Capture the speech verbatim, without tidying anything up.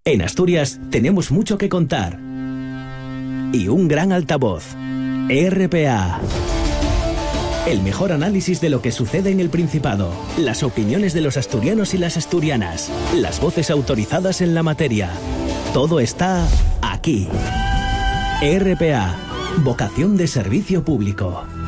En Asturias tenemos mucho que contar. Y un gran altavoz. R P A. El mejor análisis de lo que sucede en el Principado. Las opiniones de los asturianos y las asturianas. Las voces autorizadas en la materia. Todo está aquí. R P A. Vocación de servicio público.